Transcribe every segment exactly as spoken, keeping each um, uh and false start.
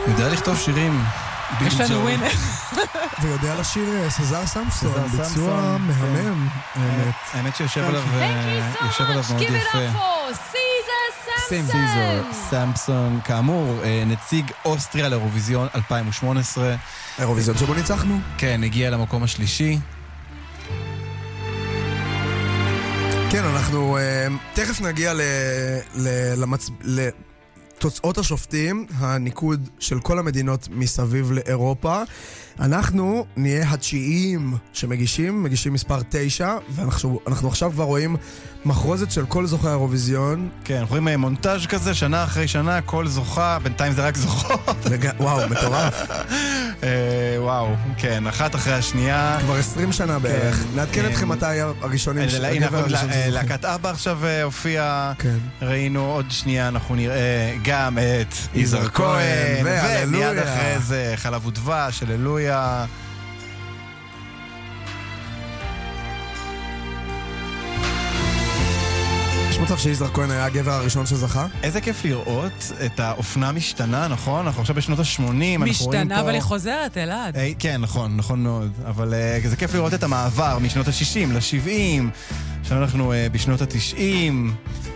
יודע לכתוב שירים. יש לנו ווינר. ויודע לשיר סזר סמסון, ביצוע מהמם. האמת שיושב עליו מאוד יפה. סיזר סמסון, כאמור, נציג אוסטריה לאירוויזיון אלפיים ושמונה עשרה. אירוויזיון שבו ניצחנו. כן, הגיע למקום השלישי. כן, אנחנו תכף נגיע לתוצאות השופטים, הניקוד של כל המדינות מסביב לאירופה. אנחנו נהיה התשיעים שמגישים, מגישים מספר תשע, ואנחנו אנחנו עכשיו כבר רואים מחרוזת של כל זוכה האירוויזיון. כן, אנחנו רואים מונטאז' כזה, שנה אחרי שנה, כל זוכה, בינתיים זה רק זוכות. לג... וואו, מטורף. וואו, כן, אחת אחרי השנייה. כבר עשרים שנה בערך. נעדכן אתכם מתי הראשונים. להקת אבא עכשיו הופיע. ראינו עוד שנייה, אנחנו נראה גם את יזהר כהן, ומיד אחרי זה חלב ודבש של אלויה. יש מצב שיזהר כהן היה הגבר הראשון שזכה? איזה כיף לראות את האופנה משתנה, נכון? אנחנו עכשיו בשנות ה-שמונים. משתנה, אבל היא חוזרת, אלעד. כן, נכון, נכון מאוד. אבל זה כיף לראות את המעבר משנות ה-שישים ל-שבעים, שאנחנו בשנות ה-תשעים.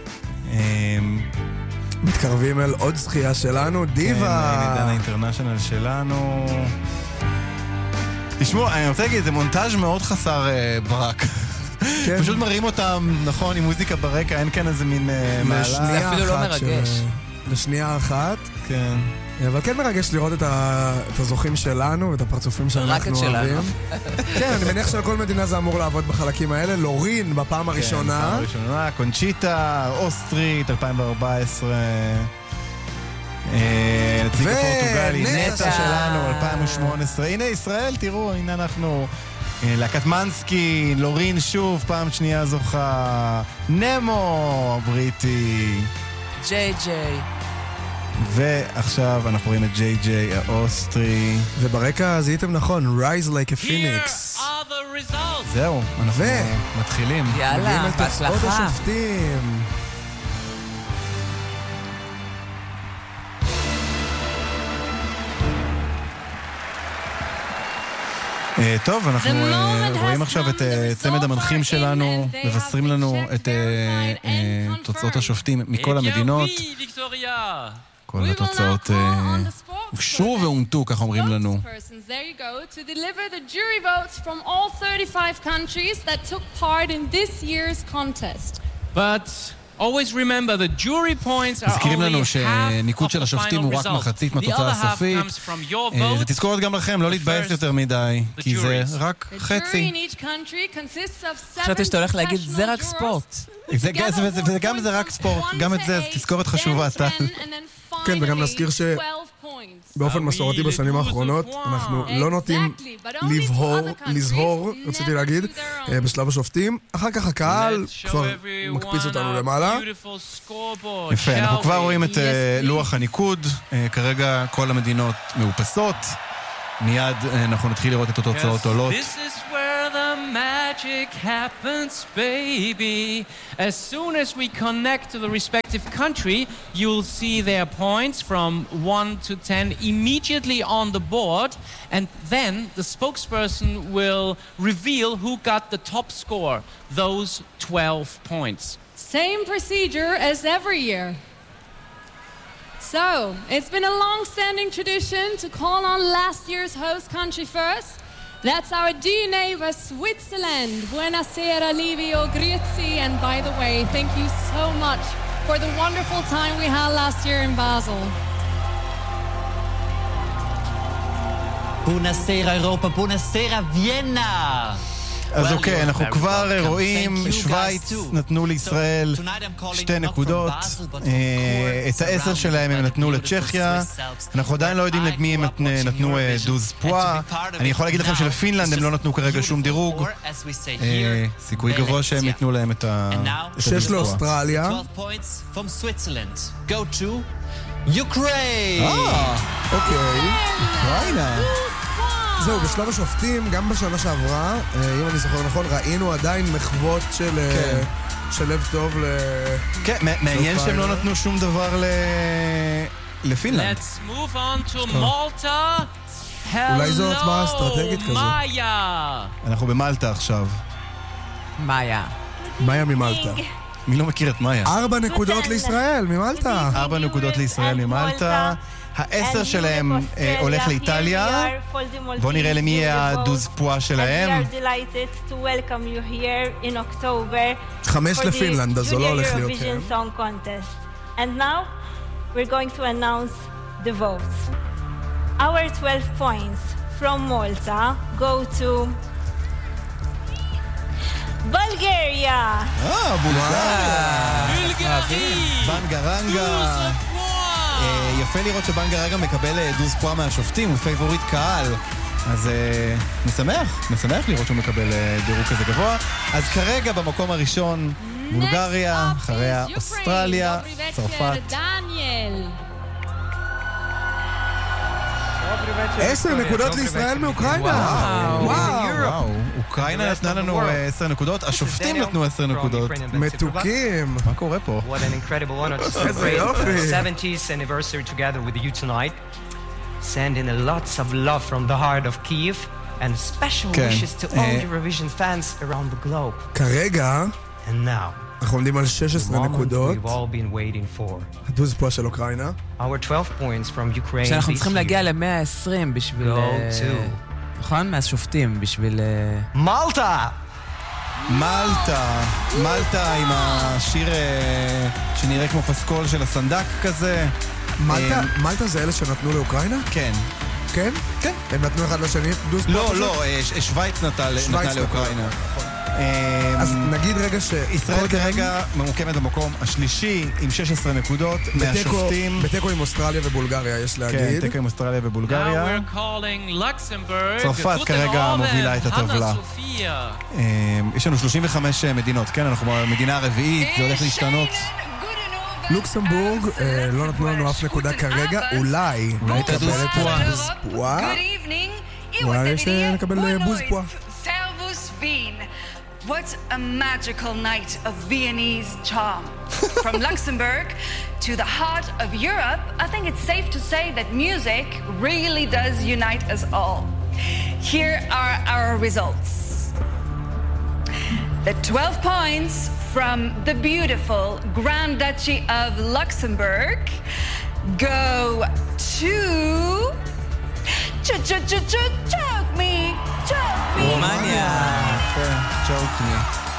מתקרבים אל עוד זכייה שלנו, דיבה. כן, עידן האינטרנשיונל שלנו. תשמעו, אני רוצה להגיד, זה מונטאז' מאוד חסר ברק. פשוט מראים אותם, נכון, עם מוזיקה ברקע, אין כאן איזה מין מעלה. זה אפילו לא מרגש. לשנייה אחת. כן. אבל כן מרגש לראות את הזוכים שלנו ואת הפרצופים שאנחנו אוהבים. כן, אני מניח שלכל מדינה זה אמור לעבוד בחלקים האלה. לורין בפעם הראשונה. כן, בפעם הראשונה. קונצ'יטה, אוסטרית, אלפיים וארבע עשרה. נציג הפורטוגלי, נטה שלנו, אלפיים ושמונה עשרה. הנה ישראל, תראו, הנה אנחנו... להקת מנסקי, לורין שוב, פעם שנייה זוכה. נמו, הבריטי. ג'יי ג'יי. ועכשיו אנחנו רואים את ג'יי ג'יי האוסטרי. וברקע זיהיתם נכון, Rise Like a Phoenix. זהו, אנחנו מתחילים. יאללה, בהצלחה. מגיעים אל תוצאות השופטים. טוב, אנחנו רואים עכשיו את צמד המנחים שלנו, מבשרים לנו את תוצאות השופטים מכל המדינות. כל התוצאות אושרו ואומתו, כך אומרים לנו. But always remember the jury points are מזכירים only לנו half שניקוד of של the השופטים final הוא רק result. מחצית The מהתוצאה other half הסופית. comes from your vote. זה תזכורת גם לכם, לא להתבאס יותר מדי, כי זה רק חצי. חשבתי שאתה הולך להגיד, זה רק ספורט. וגם זה רק ספורט, גם את זה, זה תזכורת חשובה, טל. כן, וגם נזכיר שבאופן מסורתי בשנים האחרונות אנחנו לא נוטים לבהור, לזהור, רציתי להגיד, בשלב השופטים. אחר כך הקהל כבר מקפיץ אותנו למעלה. יפה, אנחנו כבר רואים את לוח הניקוד. כרגע כל המדינות מאופסות. מיד אנחנו נתחיל לראות את התוצאות עולות. The magic happens, baby. As soon as we connect to the respective country, you'll see their points from one to ten immediately on the board, and then the spokesperson will reveal who got the top score, those twelve points. Same procedure as every year. So, it's been a long-standing tradition to call on last year's host country first. That's our dear neighbor, Switzerland. Buonasera, Livio, Grüezi. And by the way, thank you so much for the wonderful time we had last year in Basel. Buonasera, Europa. Buonasera, Vienna. אז אוקיי, אנחנו כבר רואים, שוויץ נתנו לישראל שתי נקודות, את העשר שלהם הם נתנו לצ'כיה, אנחנו עדיין לא יודעים למי הם נתנו דוז פואה, אני יכול להגיד לכם שלפינלנד הם לא נתנו כרגע שום דירוג, סיכוי גבוה שהם נתנו להם את הדוז פואה. שש לאוסטרליה. אוקראינה! אה, אוקיי. אוקראינה. זהו, בשלב השופטים, גם בשנה שעברה, אם אני זוכר נכון, ראינו עדיין מחוות של של לב טוב ל... כן, מעניין שהם לא נתנו שום דבר לפינלנד. Let's move on to Malta. אולי זו הצבעה אסטרטגית כזו. מאיה. אנחנו במלטה עכשיו. מאיה. מאיה ממלטה. מי לא מכיר את מאיה? ארבע נקודות לישראל ממלטה. ארבע נקודות לישראל ממלטה. העשר שלהם אה, הולך לאיטליה. בואו נראה למי יהיה הדוז פועה שלהם. חמש לפינלנד, אז זה לא הולך להיות. And now we're going to announce the votes. Our twelve points from Malta go to Bulgaria. אה, בולגריה. בנגרנגה. יפה לראות שבנגרנגה מקבל דוז פועה מהשופטים, הוא פייבוריט קהל. אז משמח, משמח לראות שהוא מקבל דירוג כזה גבוה. אז כרגע במקום הראשון בולגריה, אחריה אוסטרליה, צרפת. עשר נקודות לישראל מאוקראינה. וואו, אוקראינה נתנה לנו עשר נקודות, השופטים נתנו עשר נקודות. מתוקים. מה קורה פה? איזה יופי. seventieth anniversary together with you tonight. Sending lots of love from the heart of Kyiv and special wishes to all Eurovision fans around the globe. כרגע And now אנחנו עומדים על שש עשרה נקודות. we've all been waiting for. הדוז פועה של אוקראינה. Our twelve points from Ukraine. שאנחנו צריכים להגיע ל-מאה ועשרים בשביל... נכון? מהשופטים בשביל... מלטה! מלטה. מלטה עם השיר שנראה כמו פסקול של הסנדק כזה. מלטה זה אלה שנתנו לאוקראינה? כן. כן? כן. הם נתנו אחד לשני דוז פועה? לא, לא, שוויץ נתנה לאוקראינה. אז נגיד רגע שישראל כרגע ממוקמת במקום השלישי עם שש עשרה נקודות מהשופטים. בתיקו עם אוסטרליה ובולגריה, יש להגיד. כן, תיקו עם אוסטרליה ובולגריה. צרפת כרגע מובילה את הטבלה. יש לנו שלושים וחמש מדינות, כן? אנחנו במדינה הרביעית, זה הולך להשתנות. לוקסמבורג, לא נתנו לנו אף נקודה כרגע, אולי אולי תדוז פועה. פועה? אולי שנקבל בוז פועה. What a magical night of Viennese charm. From Luxembourg to the heart of Europe, I think it's safe to say that music really does unite us all. Here are our results. The twelve points from the beautiful Grand Duchy of Luxembourg go to... Choke me, choke me. רומניה. choke me.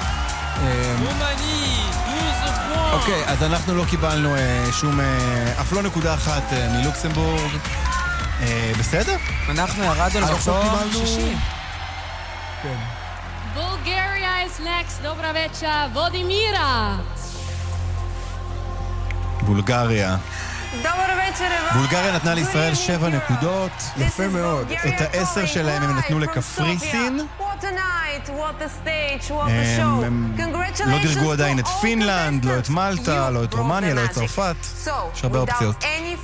אוקיי, אז אנחנו לא קיבלנו שום, אף לא נקודה אחת מלוקסמבורג. בסדר? אנחנו ירדנו למקום שישי. כן. Bulgaria is next. Dobra večer, Vladimira. בולגריה. בולגריה נתנה לישראל שבע נקודות. יפה מאוד. את העשר שלהם הם נתנו לקפריסין. הם לא דירגו עדיין את פינלנד, לא את מלטה, לא את רומניה, לא את צרפת. יש הרבה אופציות.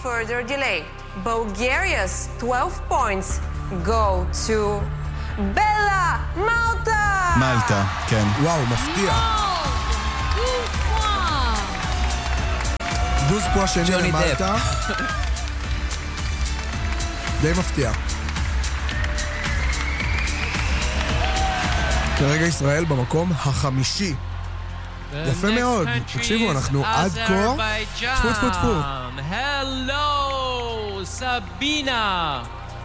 Bulgaria's twelve points go to בלה, מלטה. מלטה, כן. וואו, מפתיע. דוז פועה שני למלטה. די מפתיע. כרגע ישראל במקום החמישי. יפה מאוד. תקשיבו, אנחנו עד כה... טפו טפו טפו. הלו, סבינה.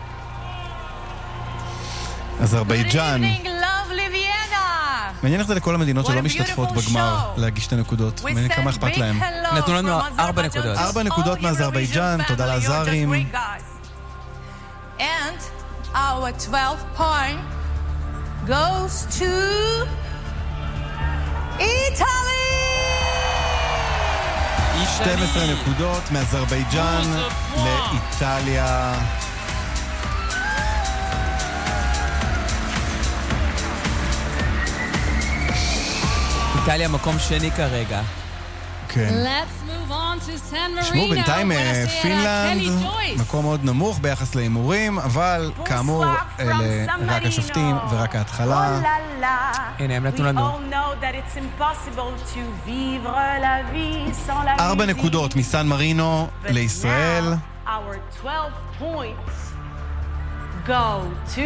אזרבייג'אן. מעניין איך זה לכל המדינות שלא משתתפות בגמר להגיש את הנקודות. מעניין כמה אכפת להם. נתנו לנו ארבע נקודות. ארבע נקודות מאזרבייג'אן, תודה לעזרים. And our twelve point goes to Italy. שתים עשרה נקודות מאזרבייג'אן לאיטליה. איטליה מקום שני כרגע. Let's move on to San Marino. שמעו, בינתיים פינלנד, מקום מאוד נמוך ביחס להימורים, אבל כאמור, אלה רק השופטים ורק ההתחלה. הנה, הם נתנו לנו. ארבע נקודות מסן מרינו לישראל. Our twelve points go to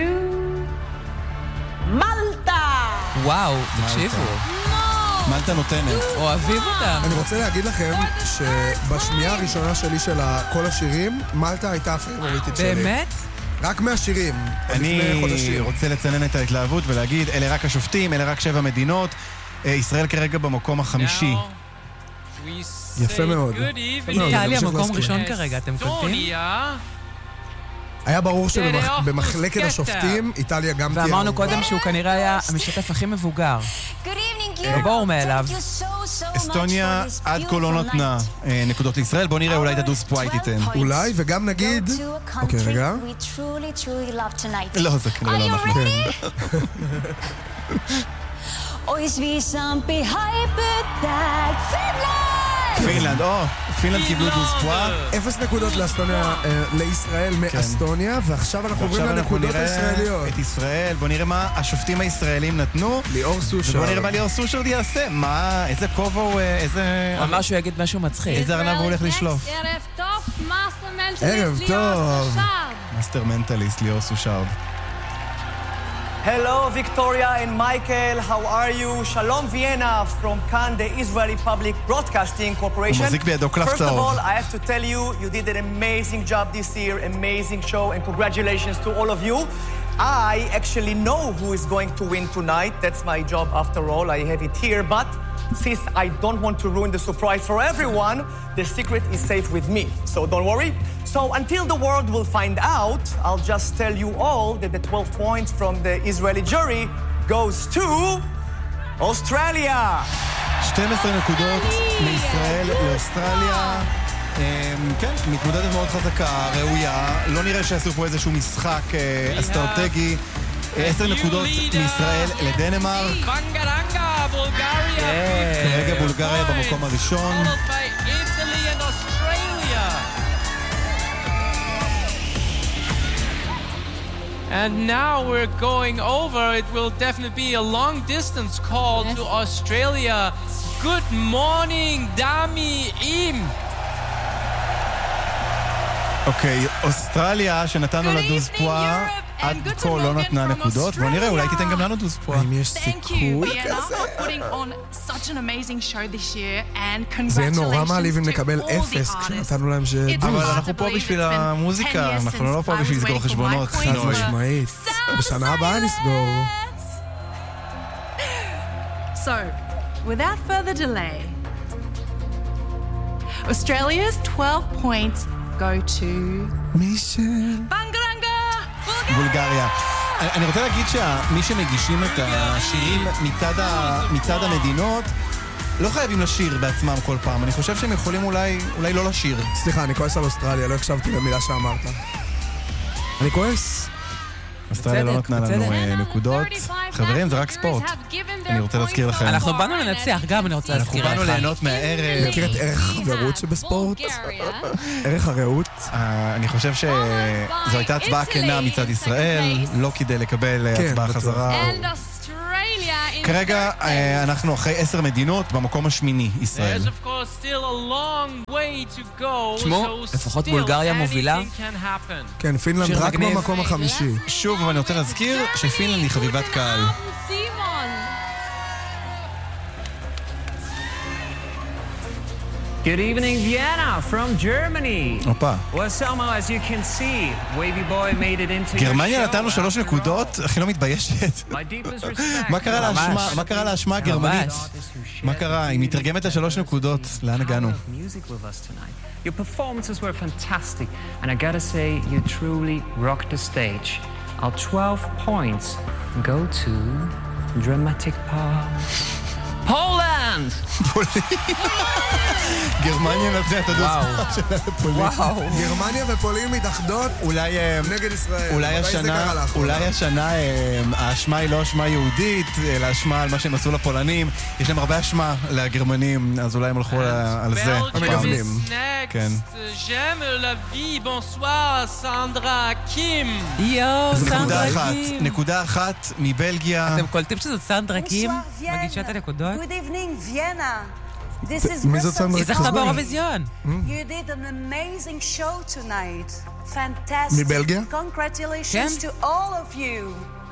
מלטה. וואו, תקשיבו. מלטה נותנת. אוהבים אותם. אני רוצה להגיד לכם שבשנייה הראשונה שלי של כל השירים, מלטה הייתה הפייבוריטית שלי. באמת? רק מהשירים. אני רוצה לצנן את ההתלהבות ולהגיד, אלה רק השופטים, אלה רק שבע מדינות. ישראל כרגע במקום החמישי. יפה מאוד. איטליה מקום ראשון כרגע, אתם קולטים? היה ברור שבמחלקת השופטים, איטליה גם תהיה... ואמרנו קודם שהוא כנראה היה המשתתף הכי מבוגר. בואו מאליו. אסטוניה עד כה לא נתנה נקודות לישראל. בואו נראה, אולי תדוס פה הייתי תן. אולי, וגם נגיד... אוקיי, רגע. לא, זה כנראה לא אנחנו. פינלנד, או, פינלנד קיבלו דוז פואה. אפס נקודות לאסטוניה, לישראל מאסטוניה, ועכשיו אנחנו עוברים לנקודות הישראליות. את ישראל, בוא נראה מה השופטים הישראלים נתנו. ליאור סושר. ובוא נראה מה ליאור סושר יעשה. מה, איזה כובע הוא, איזה... הוא אמר שהוא יגיד משהו מצחיק. איזה ארנב הוא הולך לשלוף. ערב טוב, מאסטר מנטליסט ערב טוב. מאסטר מנטליסט ליאור סושר. Hello, Victoria and Michael. How are you? Shalom, Vienna, from Cannes, the Israeli Public Broadcasting Corporation. First of all, I have to tell you, you did an amazing job this year, amazing show, and congratulations to all of you. I actually know who is going to win tonight. That's my job after all. I have it here, but since I don't want to ruin the surprise for everyone, the secret is safe with me. So don't worry. So until the world will find out, I'll just tell you all that the twelve points from the Israeli jury goes to Australia. שתים עשרה נקודות מישראל לאוסטרליה. כן, מתמודדת מאוד חזקה, ראויה. לא נראה שעשו פה איזשהו משחק אסטרטגי. עשר נקודות מישראל לדנמרק. בנגרנגה, בולגריה. כרגע בולגריה במקום הראשון. And now we're going over. It will definitely be a long distance call yes. to Australia. Good morning, Dami Im. אוקיי, אוסטרליה שנתנו לדוז פואה עד כה לא נתנה נקודות. בוא נראה, אולי תיתן גם לנו דוז פואה. האם יש סיכוי כזה? זה נורא מעליב אם נקבל אפס כשנתנו להם שדוז. אבל אנחנו פה בשביל המוזיקה, אנחנו לא פה בשביל לסגור חשבונות. חד משמעית. בשנה הבאה נסגור. So, without further delay, Australia's twelve points go to... מישל. בנגרנגה! בולגריה. אני רוצה להגיד שמי שמגישים את השירים מצד המדינות לא חייבים לשיר בעצמם כל פעם. אני חושב שהם יכולים אולי, אולי לא לשיר. סליחה, אני כועס על אוסטרליה, לא הקשבתי למילה שאמרת. אני כועס. אוסטרליה לא נתנה לנו נקודות. חברים, זה רק ספורט. אני רוצה להזכיר לכם. אנחנו באנו לנצח, גם אני רוצה להזכיר לך. אנחנו באנו ליהנות מהערב. מכיר את ערך הרעות שבספורט? ערך הרעות? אני חושב שזו הייתה הצבעה כנה מצד ישראל, לא כדי לקבל הצבעה חזרה. כרגע אנחנו אחרי עשר מדינות במקום השמיני, ישראל. תשמעו, לפחות בולגריה מובילה. כן, פינלנד רק במקום החמישי. שוב, אבל אני רוצה להזכיר שפינלנד היא חביבת קהל. Good evening, Vienna, from Germany. Opa. Well, Selma, as you can see, Wavy Boy made it into your show. גרמניה נתנו שלוש נקודות, הכי לא מתביישת. מה קרה להשמע, מה קרה להשמע הגרמנית? מה קרה? היא מתרגמת לשלוש נקודות. לאן הגענו? Your performances were fantastic, and I gotta say, you truly rocked the stage. Our twelve points go to Dramatic Pop. Poland! גרמניה נתנה את הדוספורה שלה לפולין. גרמניה ופולין מתאחדות נגד ישראל. אולי השנה, אולי השנה האשמה היא לא אשמה יהודית, אלא אשמה על מה שהם עשו לפולנים. יש להם הרבה אשמה לגרמנים, אז אולי הם הלכו על זה. Belgium is next. J'aime la vie. Bonsoir, Sandra Kim. יואו, סנדרה קים. נקודה אחת מבלגיה. אתם קולטים שזאת סנדרה קים? מגישה את הנקודות? Good evening, Vienna. This is מי זאת סנדרה? היא זכתה באירוויזיון. You did an amazing show tonight. Fantastic. מבלגיה? Congratulations to all of you.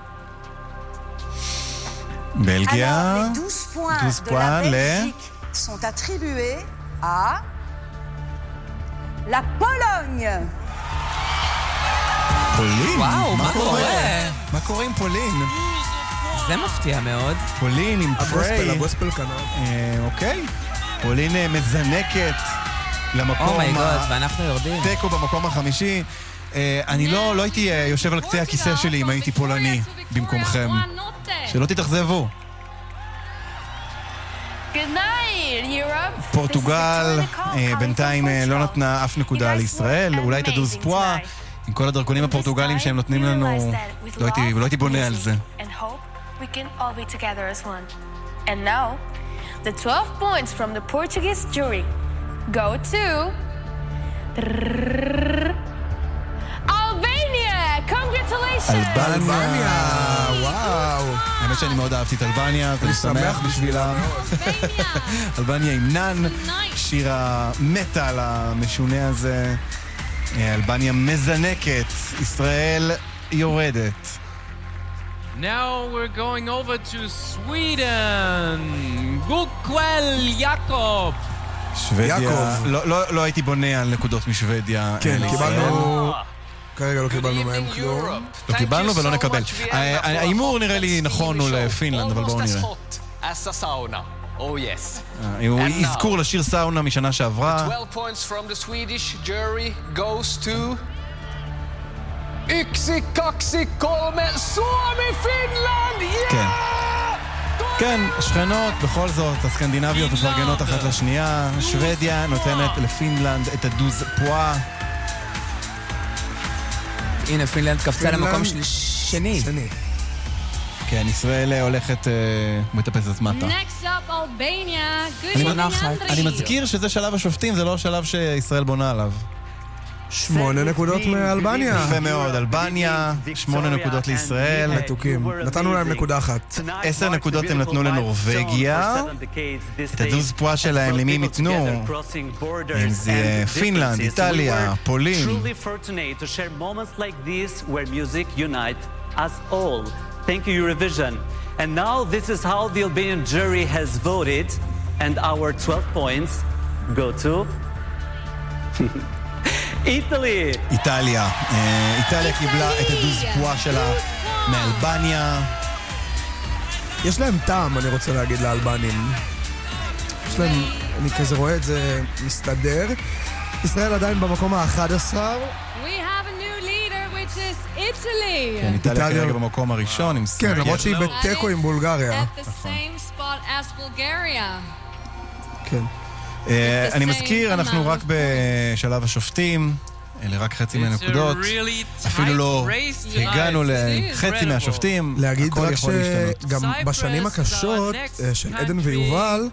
בלגיה. Alors, les douze points de la Belgique sont attribués à la Pologne. פולין? וואו, מה קורה? מה קורה עם פולין? זה מפתיע מאוד. פולין עם פריי. הגוספל כנראה. אוקיי. פולין מזנקת למקום... אומייגוד, ואנחנו יורדים. טקו במקום החמישי. אני לא הייתי יושב על קצה הכיסא שלי אם הייתי פולני במקומכם. שלא תתאכזבו. פורטוגל בינתיים לא נתנה אף נקודה לישראל. אולי תדוז פואה. עם כל הדרכונים הפורטוגליים שהם נותנים לנו, לא הייתי בונה על זה. We can all be together as one. And now, the twelve points from the Portuguese jury go to Albania. Congratulations. אלבניה, וואו. האמת שאני מאוד אהבתי את אלבניה, ואני שמח בשבילה. אלבניה עם נאן, שיר המטל המשונה הזה. אלבניה מזנקת, ישראל יורדת. Now we're going over to Sweden. Gukwel Jakob. שוודיה. לא הייתי בונה על נקודות משוודיה. כן, קיבלנו... כרגע לא קיבלנו מהם כלום. לא קיבלנו ולא נקבל. האימור נראה לי נכון הוא לפינלנד, אבל בואו נראה. הוא הזכור לשיר סאונה משנה שעברה. twelve points from the Swedish jury goes to Yksi, kaksi, kolme, Suomi, Finland! כן. כן, שכנות, בכל זאת, הסקנדינביות מפרגנות אחת לשנייה. שוודיה נותנת לפינלנד את הדוז פואה. הנה, פינלנד קפצה למקום שני. כן, ישראל הולכת מטפסת מטה. אני מזכיר שזה שלב השופטים, זה לא שלב שישראל בונה עליו. שמונה נקודות מאלבניה. יפה מאוד, אלבניה, שמונה נקודות לישראל. מתוקים. נתנו להם נקודה אחת. עשר נקודות הם נתנו לנורווגיה. את הדוז פואה שלהם, למי הם יתנו? אם זה פינלנד, איטליה, פולין. Thank you, Eurovision. And now this is how the Albanian jury has voted, and our twelve points go to Italy. איטליה. איטליה קיבלה את הדוז פואה שלה מאלבניה. יש להם טעם, אני רוצה להגיד לאלבנים. יש להם, אני כזה רואה את זה מסתדר. ישראל עדיין במקום ה-אחד עשר. Italy. כן, איטליה כרגע במקום הראשון עם סרביה. כן, למרות שהיא בטקו עם בולגריה. כן. אני מזכיר, אנחנו רק בשלב השופטים, אלה רק חצי מהנקודות. אפילו לא הגענו לחצי מהשופטים. להגיד רק שגם בשנים הקשות של עדן ויובל,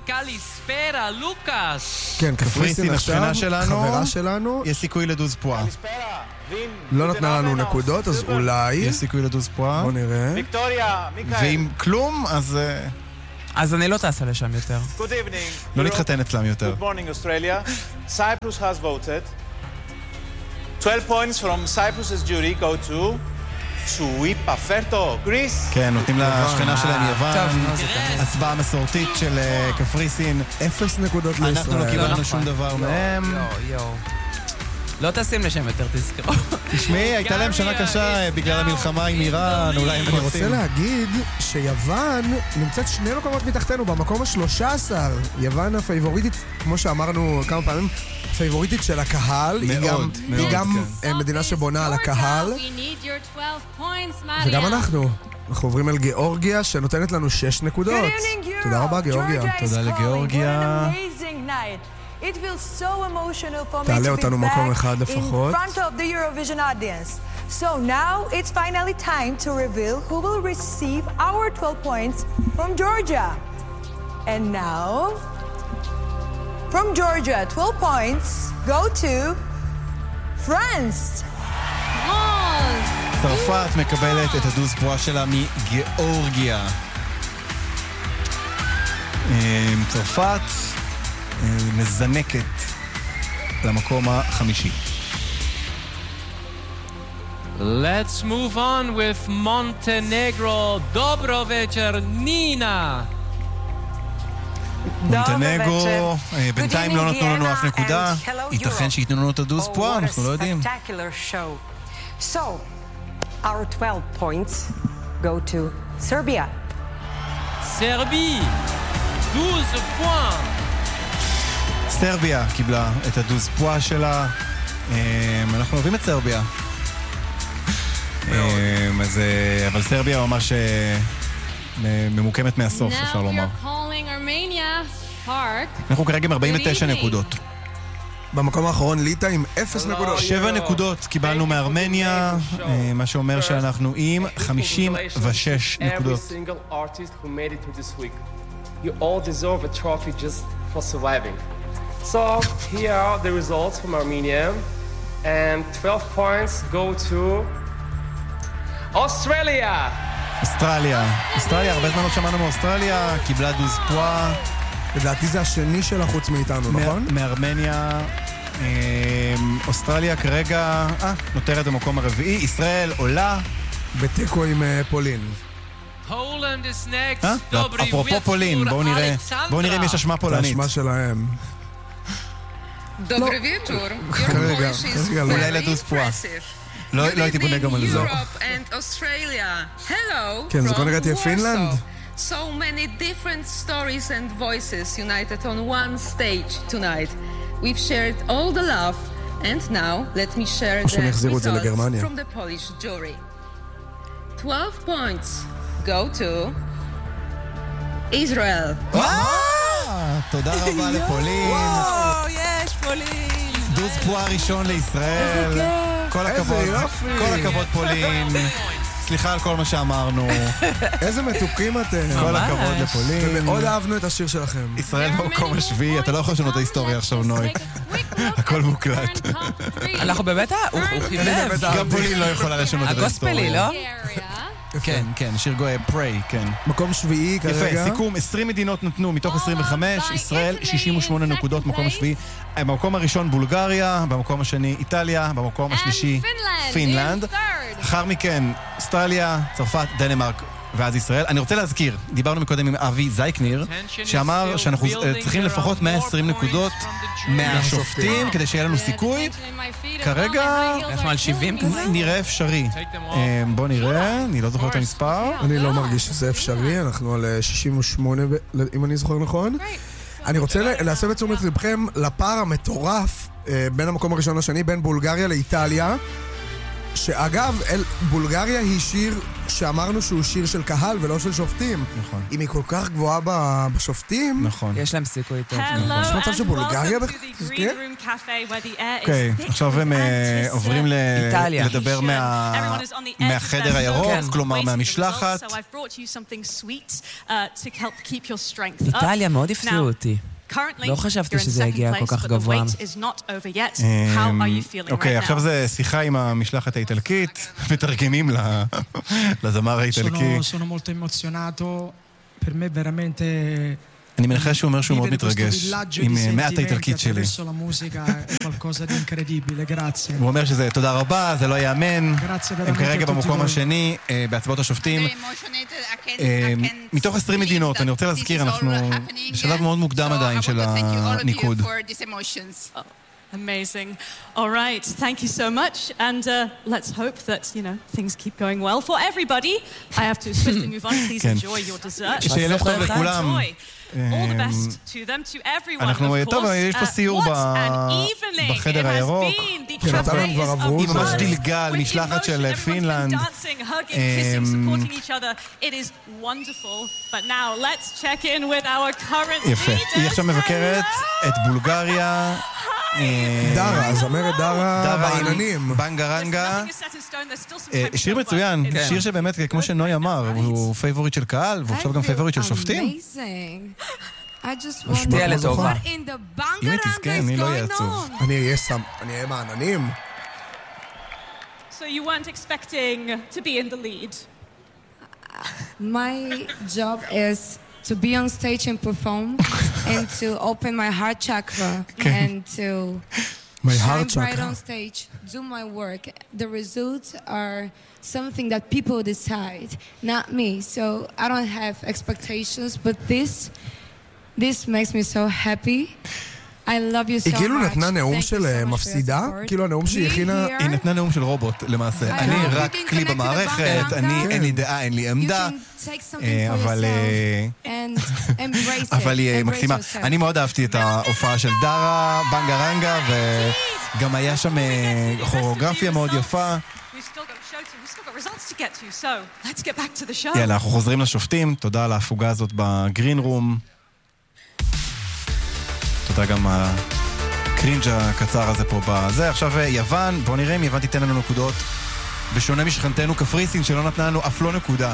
כן, קפריסין השכנה שלנו, חברה שלנו, יש סיכוי לדוז פואה. לא נתנה לנו נקודות, אז אולי יש סיכוי לדוז פואה. בוא נראה. ואם כלום, אז אז אני לא טסה לשם יותר. לא נתחתן אצלם יותר. Good morning, Australia. Cyprus has voted. twelve points from Cyprus's jury go to Suipa Ferto, Greece. כן, נותנים לשכנה שלהם יוון. הצבעה מסורתית של קפריסין. אפס נקודות לישראל. אנחנו לא קיבלנו שום דבר מהם. לא טסים לשם יותר, תזכרו. תשמעי, הייתה להם שנה קשה בגלל המלחמה עם איראן, אולי הם אני רוצה להגיד שיוון נמצאת שני מקומות מתחתנו, במקום ה-שלושה עשר. יוון הפייבוריטית, כמו שאמרנו כמה פעמים, פייבוריטית של הקהל. מאוד, מאוד. היא גם מדינה שבונה על הקהל. וגם אנחנו. אנחנו עוברים אל גיאורגיה, שנותנת לנו שש נקודות. תודה רבה, גיאורגיה. תודה לגיאורגיה. תעלה אותנו מקום אחד לפחות. So now it's finally time to reveal who will receive our twelve points from Georgia. And now, from Georgia, twelve points go to France. צרפת מקבלת את הדוז פואה שלה מגיאורגיה. צרפת מזנקת למקום החמישי. Let's move on with Montenegro. Dobro večer, Nina. מונטנגרו, בינתיים לא נתנו לנו אף נקודה. ייתכן שייתנו לנו את הדוז פואה, אנחנו לא יודעים. So, our twelve points go to Serbia. סרבי, דוז פואה. סרביה קיבלה את הדוז פואה שלה. אנחנו אוהבים את סרביה. אז, אבל סרביה ממש ממוקמת מהסוף, אפשר לומר. אנחנו כרגע עם ארבעים ותשע נקודות. במקום האחרון ליטא עם אפס נקודות. שבע נקודות קיבלנו מארמניה, מה שאומר שאנחנו עם חמישים ושש נקודות. You all deserve a trophy just for surviving. So here are the results from Armenia, and twelve points go to Australia. אוסטרליה. אוסטרליה, הרבה זמן לא שמענו מאוסטרליה, קיבלה דוז פואה. לדעתי זה השני שלה חוץ מאיתנו, נכון? מארמניה. אוסטרליה כרגע, אה, נותרת במקום הרביעי. ישראל עולה. בתיקו עם פולין. אפרופו פולין, בואו נראה, בואו נראה אם יש אשמה פולנית. זה אשמה שלהם. Добрый вечер. כרגע, כרגע לא. אולי לדוז פואה. לא הייתי בונה גם על זה. כן, זה כנראה תהיה פינלנד. So many different stories and voices united on one stage tonight. We've shared all the love, and now let me share the results from the Polish jury. twelve points go to Israel. תודה רבה לפולין. וואו, יש פולין. דוז פואה ראשון לישראל. כל הכבוד, כל הכבוד פולין. סליחה על כל מה שאמרנו. איזה מתוקים אתם. כל הכבוד לפולין. ומאוד אהבנו את השיר שלכם. ישראל במקום השביעי, אתה לא יכול לשנות את ההיסטוריה עכשיו, נוי. הכל מוקלט. אנחנו באמת, הוא חיבב. גם פולין לא יכולה לשנות את ההיסטוריה. הגוספלי, לא? כן, כן, שיר גויה, פריי, כן. מקום שביעי כרגע. יפה, סיכום, עשרים מדינות נתנו מתוך עשרים וחמש, ישראל שישים ושמונה נקודות, מקום השביעי. במקום הראשון בולגריה, במקום השני איטליה, במקום השלישי פינלנד. אחר מכן אוסטרליה, צרפת, דנמרק ואז ישראל. אני רוצה להזכיר, דיברנו מקודם עם אבי זייקניר, שאמר שאנחנו צריכים לפחות מאה ועשרים נקודות מהשופטים כדי שיהיה לנו סיכוי. כרגע אנחנו על שבעים כזה? נראה אפשרי. בוא נראה, אני לא זוכר את המספר. אני לא מרגיש שזה אפשרי, אנחנו על שישים ושמונה אם אני זוכר נכון. אני רוצה להסב את תשומת לבכם לפער המטורף בין המקום הראשון לשני, בין בולגריה לאיטליה, שאגב, אל, בולגריה היא שיר שאמרנו שהוא שיר של קהל ולא של שופטים. נכון. אם היא כל כך גבוהה ב, בשופטים... נכון. יש להם סיכוי טוב. יש מצב שבולגריה בכלל... אוקיי, עכשיו הם עוברים לדבר מהחדר הירוק, כלומר מהמשלחת. איטליה מאוד הפתיעו אותי. לא חשבתי שזה יגיע כל כך גבוה. אוקיי, עכשיו זה שיחה עם המשלחת האיטלקית, מתרגמים לזמר האיטלקי. אני מנחש שהוא אומר שהוא מאוד מתרגש עם מעט האיטלקית שלי. הוא אומר שזה תודה רבה, זה לא יאמן. הם כרגע במקום השני, בהצבעות השופטים. מתוך עשרים מדינות, אני רוצה להזכיר, אנחנו בשלב מאוד מוקדם עדיין של הניקוד. Amazing. All right, thank you so much. And uh, let's hope that, you know, things keep going well for everybody. I have to swiftly move on. Please enjoy your dessert. שילך טוב לכולם. All the best to them, to everyone, of course. טוב, יש פה סיור בחדר הירוק. היא ממש דילגה על משלחת של פינלנד. יפה. היא עכשיו מבקרת את בולגריה. דרה, זמרת דרה בעננים. בנגרנגה. שיר מצוין. שיר שבאמת, כמו שנוי אמר, הוא פייבוריט של קהל, והוא עכשיו גם פייבוריט של שופטים. תהיה לטובה. אם היא תזכה, אני לא אעצוב. אני אהיה סם, אני אהיה מעננים. So you weren't expecting to be in the lead? My job is to be on stage and perform and to open my heart chakra and to my heart shine bright chakra. on stage, do my work. The results are something that people decide, not me. So I don't have expectations, but this this makes me so happy. I love you so much. היא כאילו נתנה נאום של מפסידה, כאילו הנאום שהיא הכינה... היא נתנה נאום של רובוט למעשה. אני רק כלי במערכת, אני אין לי דעה, אין לי עמדה, אבל... אבל היא מקסימה. אני מאוד אהבתי את ההופעה של דרה, בנגרנגה, וגם היה שם כוריאוגרפיה מאוד יפה. יאללה, אנחנו חוזרים לשופטים. תודה על ההפוגה הזאת בגרין רום. תודה גם הקרינג' הקצר הזה פה בזה. עכשיו יוון, בואו נראה אם יוון תיתן לנו נקודות. בשונה משכנתנו קפריסין שלא נתנה לנו אף לא נקודה.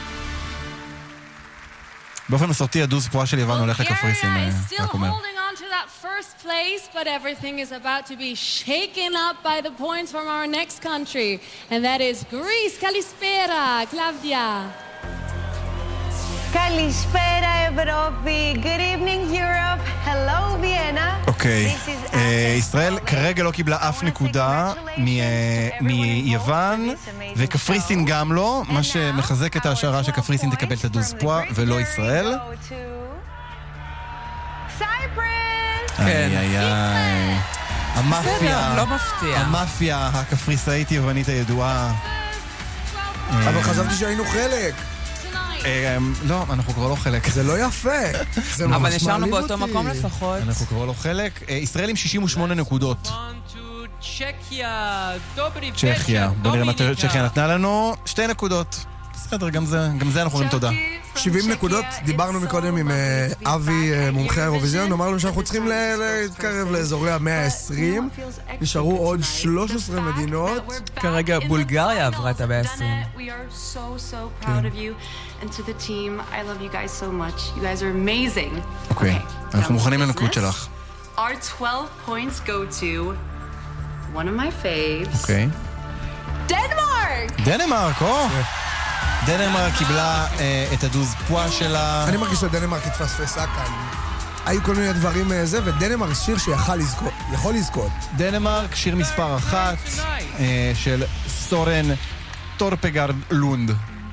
באופן מסורתי הדוז פועה של יוון הולך לקפריסין. רק אומר. First place, but everything is about to be shaken up by the points from our next country, and that is Greece. Kalispera, Claudia. Kalispera, Ευρώπη. Good evening, Europe. Hello, Vienna. אוקיי. ישראל כרגע לא קיבלה אף נקודה מיוון, וקפריסין גם לא, מה שמחזק את ההשערה שקפריסין תקבל את הדוז פועה ולא ישראל. איי איי איי. המאפיה, לא מפתיע. המאפיה הקפריסאית יוונית הידועה. אבל חשבתי שהיינו חלק. לא, אנחנו כבר לא חלק. זה לא יפה. אבל נשארנו באותו מקום לפחות. אנחנו כבר לא חלק. ישראל עם שישים ושמונה נקודות. צ'כיה. בוא נראה מה צ'כיה נתנה לנו. שתי נקודות. בסדר, גם זה, גם זה אנחנו רואים תודה. שבעים נקודות, דיברנו מקודם עם אבי, מומחה האירוויזיון, אמר לנו שאנחנו צריכים להתקרב לאזורי ה-מאה ועשרים. נשארו עוד שלוש עשרה מדינות. כרגע בולגריה עברה את ה-מאה ועשרים. אוקיי, אנחנו מוכנים לנקוד שלך. Our twelve points go to one of my faves. אוקיי. דנמרק! דנמרק, או! דנמרק קיבלה את הדוז פועה שלה. אני מרגיש שדנמרק התפספסה כאן. היו כל מיני דברים זה, ודנמרק שיר שיכול לזכות. יכול לזכות. דנמרק, שיר מספר אחת של סורן טורפגרד לונד.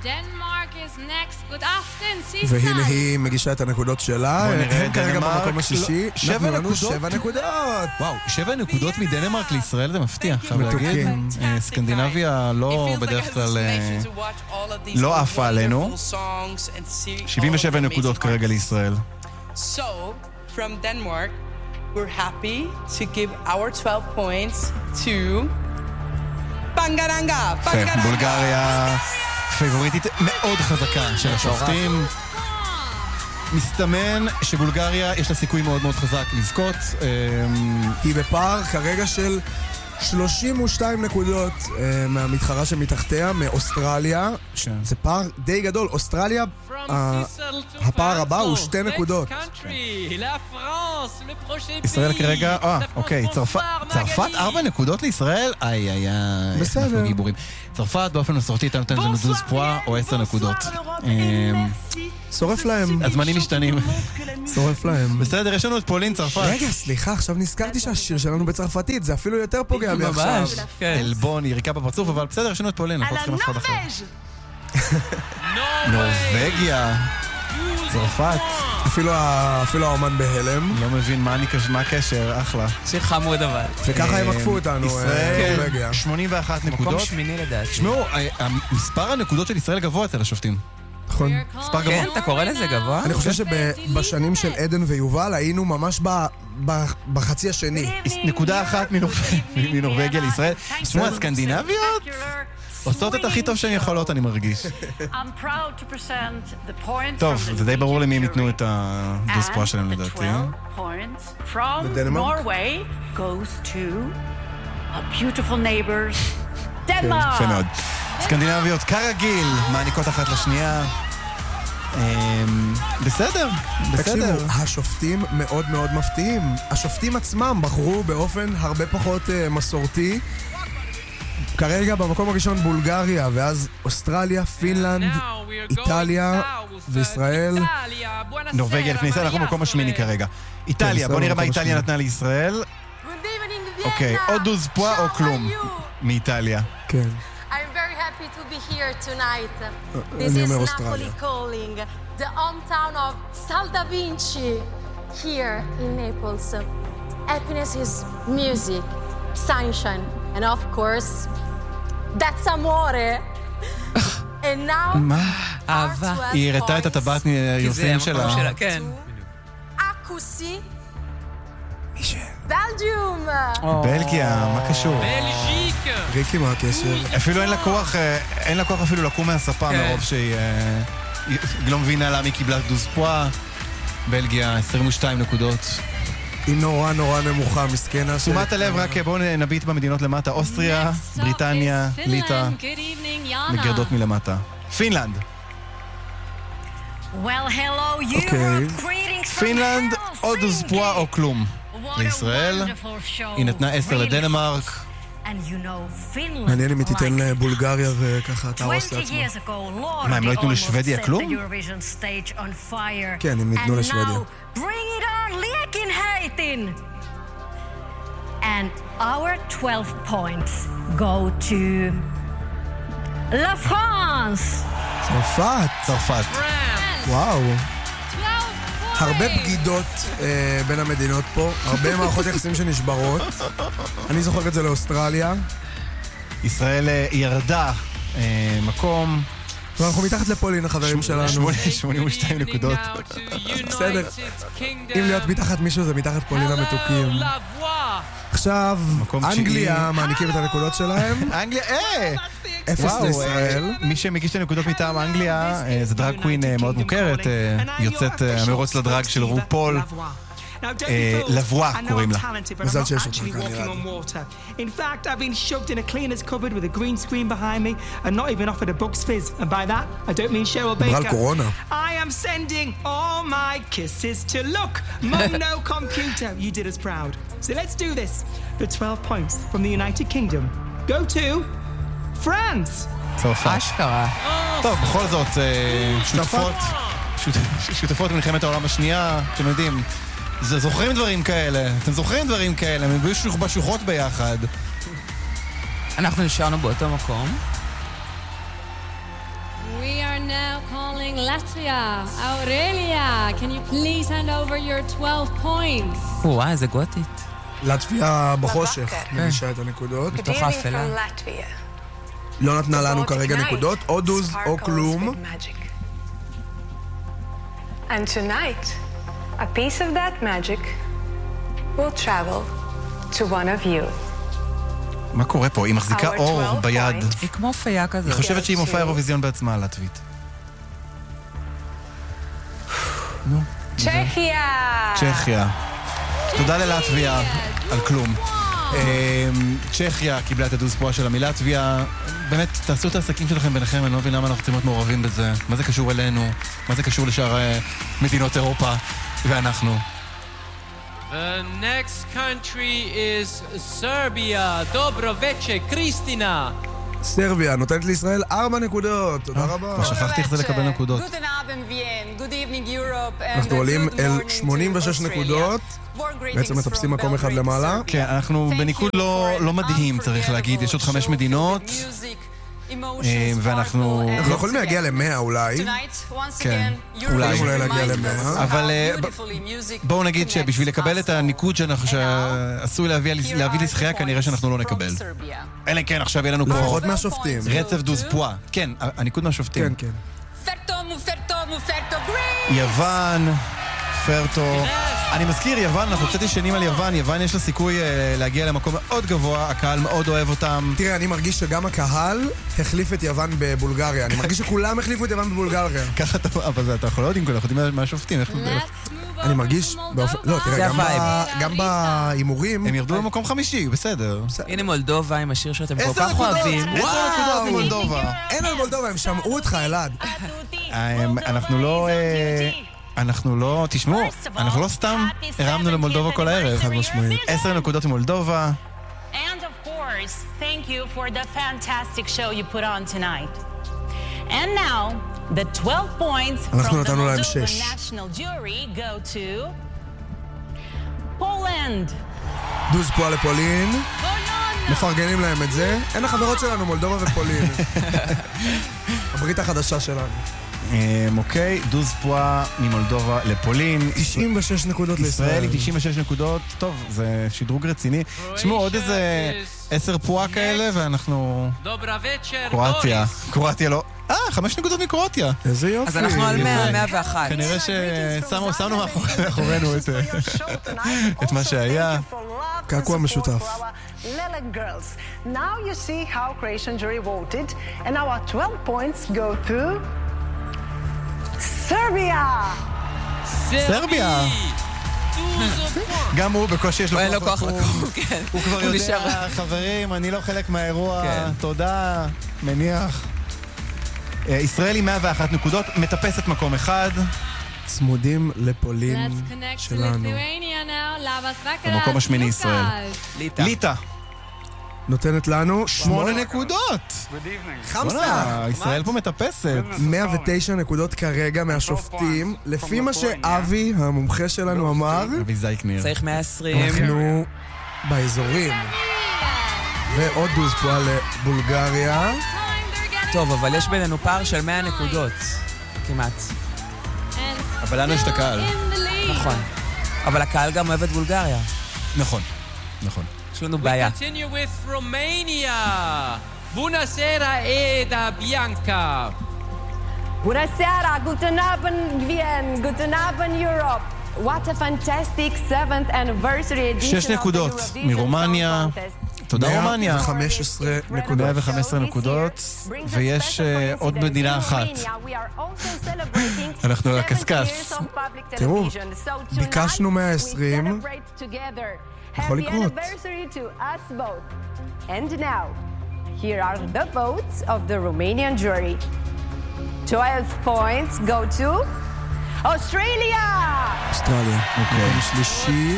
והנה היא מגישה את הנקודות שלה. בוא נראה, כרגע במקום השישי. שבע נקודות? שבע נקודות. וואו, שבע נקודות מדנמרק לישראל זה מפתיע. חייב להגיד, סקנדינביה לא בדרך כלל לא עפה עלינו. שבעים ושבע נקודות כרגע לישראל. So, from Denmark, we're happy to give our twelve points to Bangaranga. בולגריה פייבוריטית מאוד חזקה של השופטים. מסתמן שבולגריה יש לה סיכוי מאוד מאוד חזק לזכות. היא בפער כרגע של שלושים ושתיים נקודות מהמתחרה שמתחתיה, מאוסטרליה. זה פער די גדול. אוסטרליה, הפער הבא הוא שתי נקודות. ישראל כרגע, אה, אוקיי, צרפת ארבע נקודות לישראל? איי איי איי. בסדר. צרפת באופן מסורתי אתה נותן לנו דוז פועה או עשר נקודות. שורף להם. הזמנים משתנים. שורף להם. בסדר, יש לנו את פולין, צרפת. רגע, סליחה, עכשיו נזכרתי שהשיר שלנו בצרפתית, זה אפילו יותר פוגע בי עכשיו. אלבון, יריקה בפרצוף, אבל בסדר, יש לנו את פולין, אנחנו צריכים אחד אחר. נורווגיה. צרפת. אפילו האומן בהלם. לא מבין מה הקשר, אחלה. שיר חמוד אבל. וככה הם עקפו אותנו. ישראל, שמונים ואחת נקודות. מקום שמיני לדעתי. תשמעו, מספר הנקודות של ישראל גבוה אצל השופטים. נכון. מספר גבוה. כן, אתה קורא לזה גבוה? אני חושב שבשנים של עדן ויובל היינו ממש בחצי השני. נקודה אחת מנורווגיה לישראל. תשמעו, הסקנדינביות עושות את הכי טוב שהן יכולות, אני מרגיש. טוב, זה די ברור למי הם ייתנו את הדוספואה שלהם לדעתי. לדנמרק? יפה מאוד. סקנדינביות כרגיל מעניקות אחת לשנייה. בסדר, בסדר. השופטים מאוד מאוד מפתיעים. השופטים עצמם בחרו באופן הרבה פחות מסורתי. כרגע במקום הראשון בולגריה, ואז אוסטרליה, פינלנד, איטליה וישראל. נורווגיה לפני ישראל, אנחנו במקום השמיני כרגע. איטליה, בוא נראה מה איטליה נתנה לישראל. אוקיי, או דוזפואה או כלום מאיטליה. כן. I'm very happy to be here tonight. This is Napoli calling, the hometown of Sal da Vinci, here in Naples. Happiness is music, sunshine, and of course, that's amore. And now, אהבה. היא הראתה את הטבעת מיוסין שלה. כן. אקוסי. בלג'יום! בלגיה, מה קשור? בלז'יק! ריקי, מה הקשר? אפילו אין לה כוח, אין לה כוח אפילו לקום מהספה מרוב שהיא לא מבינה למה היא קיבלה דוזפואה. בלגיה, עשרים ושתיים נקודות. היא נורא נורא נמוכה, מסכנה. תשומת הלב, רק בואו נביט במדינות למטה. אוסטריה, בריטניה, ליטא, מגרדות מלמטה. פינלנד. פינלנד, או דוזפואה או כלום. לישראל, היא נתנה עשר לדנמרק. מעניין אם היא תיתן לבולגריה וככה תהרוס לעצמה. מה, הם לא ייתנו לשוודיה כלום? כן, הם ייתנו לשוודיה. And our twelve points go to La France. צרפת. צרפת. וואו. הרבה בגידות אה, בין המדינות פה, הרבה מערכות יחסים שנשברות. אני זוכר את זה לאוסטרליה. ישראל אה, ירדה אה, מקום. אנחנו מתחת לפולין, החברים שלנו. שמונים ושתיים נקודות. בסדר. אם להיות מתחת מישהו זה מתחת פולין המתוקים. עכשיו, אנגליה מעניקים את הנקודות שלהם. אנגליה, אה! אפס לישראל. מי שמגיש את הנקודות מטעם אנגליה זה דרג קווין מאוד מוכרת, יוצאת המרוץ לדרג של רופול. לבואה קוראים לה. מזל שיש אותך כאן ליד. In fact, I've been shoved in a cleaner's cupboard with a green screen behind me and not even offered a Bucks Fizz. And by that, I don't mean Cheryl Baker. I am sending all my kisses to look. Mum, no computer. You did us proud. So let's do this. The twelve points from the United Kingdom go to France. צרפת. אשכרה. טוב, בכל זאת, שותפות, שותפות במלחמת העולם השנייה, אתם יודעים, זוכרים דברים כאלה, אתם זוכרים דברים כאלה, הם היו בשוחות ביחד. אנחנו נשארנו באותו מקום. We are now calling Latvia. Aurelia, can you please hand over your twelve points? וואי, זה גותית. לטביה בחושך, מגישה את הנקודות. בתוך האפלה. לא נתנה לנו כרגע נקודות, או דוז או כלום. And tonight, a piece of that magic will travel to one of you. מה קורה פה? היא מחזיקה אור ביד. היא כמו פיה כזאת. היא חושבת שהיא מופעה אירוויזיון בעצמה לטבית. נו. צ'כיה! צ'כיה. תודה ללטביה על כלום. צ'כיה קיבלה את הדוזפואה שלה מלטביה. באמת, תעשו את העסקים שלכם ביניכם, אני לא מבין למה אנחנו צריכים להיות מעורבים בזה. מה זה קשור אלינו? מה זה קשור לשאר מדינות אירופה ואנחנו? The next country is Serbia. Dobro veče, Kristina. סרביה נותנת לישראל ארבע נקודות. תודה רבה. כבר שכחתי איך זה לקבל נקודות. אנחנו עולים אל שמונים ושש נקודות. בעצם מטפסים מקום אחד למעלה. כן, אנחנו בניקוד לא מדהים, צריך להגיד. יש עוד חמש מדינות. ואנחנו... אנחנו יכולים להגיע למאה אולי. כן, אולי. אולי להגיע למאה. אבל בואו נגיד שבשביל לקבל את הניקוד שעשוי להביא לזכייה, כנראה שאנחנו לא נקבל. אלא כן, עכשיו יהיה לנו פה... לפחות מהשופטים. רצף דוז פואה. כן, הניקוד מהשופטים. כן, כן. יוון, פרטו. אני מזכיר, יוון, אנחנו קצת ישנים על יוון. יוון יש לה סיכוי להגיע למקום מאוד גבוה, הקהל מאוד אוהב אותם. תראה, אני מרגיש שגם הקהל החליף את יוון בבולגריה. אני מרגיש שכולם החליפו את יוון בבולגריה. ככה אתה... אבל אתה יכול יודעים, אנחנו יודעים מה השופטים. אני מרגיש... לא, תראה, גם בהימורים... הם ירדו למקום חמישי, בסדר. הנה מולדובה עם השיר שאתם כל כך אוהבים. עשר נקודות ממולדובה. אין על מולדובה, הם שמעו אותך, אלעד. אנחנו לא... אנחנו לא... תשמעו, אנחנו לא סתם הרמנו למולדובה כל הערב. חד משמעית. עשר נקודות ממולדובה. And of course, thank you for the fantastic show you put on tonight. And now, the twelve points from the Moldovan national jury go to Poland. דוז פואה לפולין. מפרגנים להם את זה. אין החברות שלנו, מולדובה ופולין. הברית החדשה שלנו. אוקיי, דוז פואה ממולדובה לפולין. תשעים ושש נקודות לישראל. ישראל היא תשעים ושש נקודות. טוב, זה שדרוג רציני. תשמעו, עוד איזה עשר פואה כאלה, ואנחנו... קרואטיה. קרואטיה לא... אה, חמש נקודות מקרואטיה. איזה יופי. אז אנחנו על מאה, מאה ואחת. כנראה ששמנו מאחורינו את מה שהיה. קעקוע משותף. Now you see how Croatian jury voted, and our twelve points go to Serbia. סרביה. גם הוא בקושי יש לו כוח לקום. הוא כבר יודע, חברים, אני לא חלק מהאירוע, תודה, מניח. ישראל היא מאה ואחת נקודות, מטפסת מקום אחד. צמודים לפולין שלנו. במקום השמיני ישראל. ליטא. נותנת לנו שמונה נקודות. חמסה. ישראל פה מטפסת. מאה ותשע נקודות כרגע מהשופטים. לפי מה שאבי, המומחה שלנו, אמר, אבי זייקניר. צריך מאה ועשרים. אנחנו באזורים. ועוד דוז פואה לבולגריה. טוב, אבל יש בינינו פער של מאה נקודות. כמעט. אבל לנו יש את הקהל. נכון. אבל הקהל גם אוהב את בולגריה. נכון. נכון. יש לנו בעיה. We continue with Romania. Buonasera, Eda Bianca. Buonasera, guten Abend, Wien, guten Abend, Europe. What a fantastic seventh anniversary edition שש נקודות מרומניה. תודה רומניה. מאה וחמש עשרה נקודות. מאה וחמש עשרה נקודות, ויש עוד מדינה אחת. אנחנו על הקסקס. תראו, ביקשנו מאה ועשרים. יכול לקרות. And now, here are the votes of the Romanian jury. twelve points go to Australia! אוסטרליה. אוקיי. שלישי.